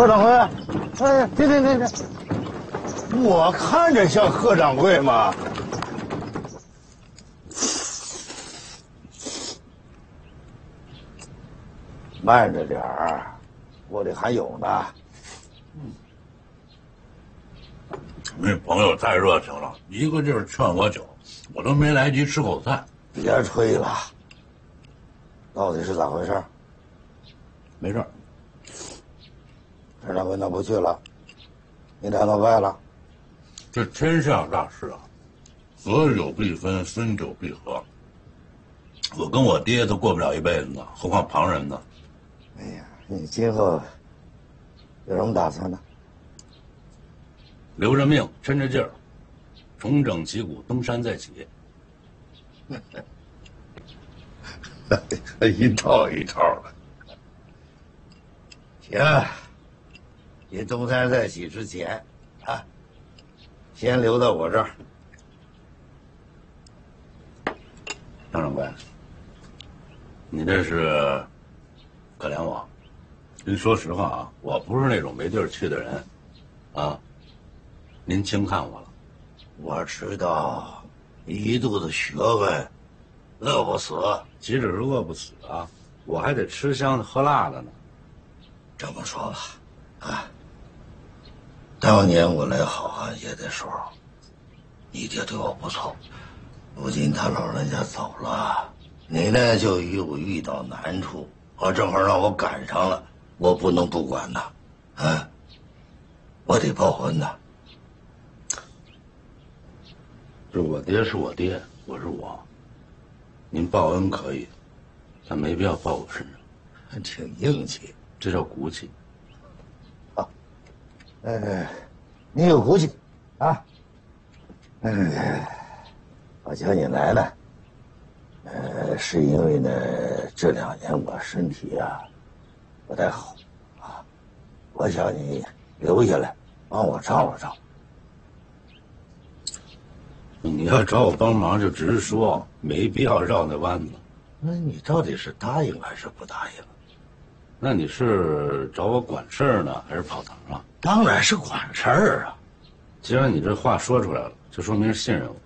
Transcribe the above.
贺掌柜，哎，对，我看着像贺掌柜吗？慢着点儿，锅里还有呢。 那朋友太热情了，一个劲儿劝我酒，我都没来及吃口菜。 别吹了，到底是咋回事？ 没事儿。 陈掌柜那不去了，你俩闹掰了。 这天下大事啊，合久必分，分久必合。我跟我爹都过不了一辈子呢，何况旁人呢？ 哎呀，你今后有什么打算呢？ 留着命，抻着劲儿，重整旗鼓，东山再起。 一套一套的。行，你东山再起之前，啊，先留到我这儿。 张掌柜，你这是可怜我。您说实话啊，我不是那种没地儿去的人，啊，您轻看我了。 我知道，你一肚子学问，饿不死。 岂止是饿不死啊，我还得吃香的喝辣的呢。 这么说吧，啊，当年我来好汉街的时候，你爹对我不错，如今他老人家走了，你呢就又遇到难处，正好让我赶上了，我不能不管呐，啊，我得报恩呐。 这我爹是我爹，我是我，您报恩可以，但没必要报我身上。 挺硬气， 这叫骨气。 啊，你有骨气，啊，我叫你来了，是因为呢这2年我身体啊不太好，啊，我想你留下来帮我照顾照顾。 你要找我帮忙，就直说，没必要绕那弯子。 那你到底是答应还是不答应？ 那你是找我管事儿呢，还是跑堂啊？ 当然是管事儿啊！ 既然你这话说出来了，就说明信任我。